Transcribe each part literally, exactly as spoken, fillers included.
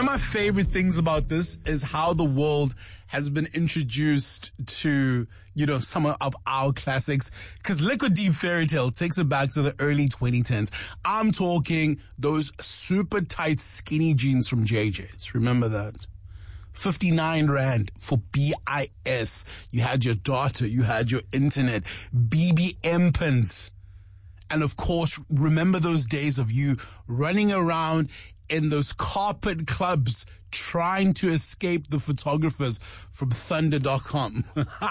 of my favorite things about this is how the world has been introduced to, you know, some of our classics. Because Liquid Deep Fairy Tale takes it back to the early twenty tens. I'm talking those super tight skinny jeans from J J's. Remember that? fifty-nine rand for B I S. You had your daughter, you had your internet, B B M pins. And of course, remember those days of you running around in those carpet clubs trying to escape the photographers from thunder dot com.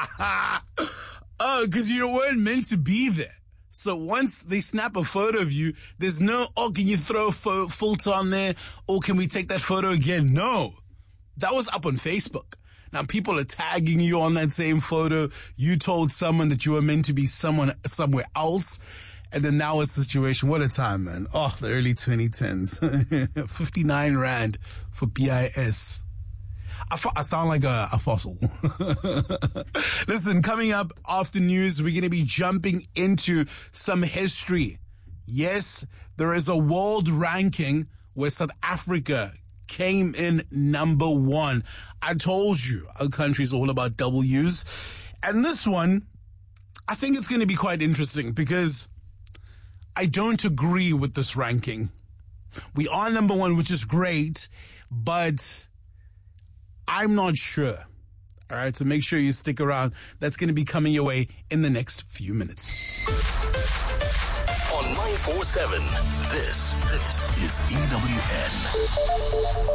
Oh, because you weren't meant to be there. So once they snap a photo of you, there's no, oh, can you throw a fo- filter on there? Or can we take that photo again? No. That was up on Facebook. Now people are tagging you on that same photo. You told someone that you were meant to be someone somewhere else. And then now a situation. What a time, man. Oh, the early twenty tens. fifty-nine rand for B I S. I, fo- I sound like a, a fossil. Listen, coming up after news, we're going to be jumping into some history. Yes, there is a world ranking where South Africa came in number one. I told you our country is all about W's. And this one, I think it's going to be quite interesting because I don't agree with this ranking. We are number one, which is great, but I'm not sure. All right, so make sure you stick around. That's going to be coming your way in the next few minutes. On nine four seven, this, this is E W N.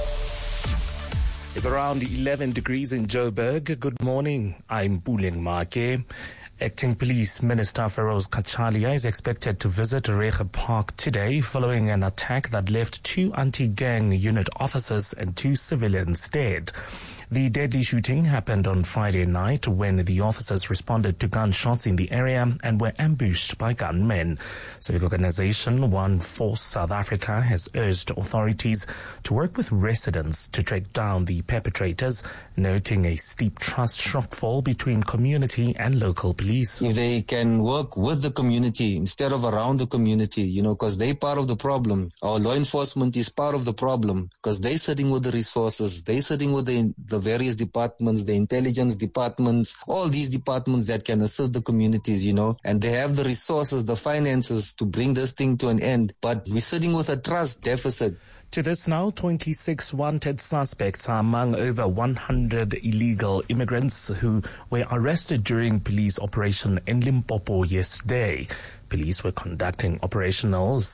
It's around eleven degrees in Joburg. Good morning. I'm Puleng Make. Acting Police Minister Feroz Kachalia is expected to visit Rege Park today following an attack that left two anti-gang unit officers and two civilians dead. The deadly shooting happened on Friday night when the officers responded to gunshots in the area and were ambushed by gunmen. Civic organization One Force South Africa has urged authorities to work with residents to track down the perpetrators, noting a steep trust shortfall between community and local police. If they can work with the community instead of around the community, you know, because they're part of the problem. Our law enforcement is part of the problem because they're sitting with the resources. They're sitting with the, the various departments, the intelligence departments, all these departments that can assist the communities, you know, and they have the resources, the finances to bring this thing to an end. But we're sitting with a trust deficit. To this now, twenty-six wanted suspects are among over one hundred illegal immigrants who were arrested during police operation in Limpopo yesterday. Police were conducting operationals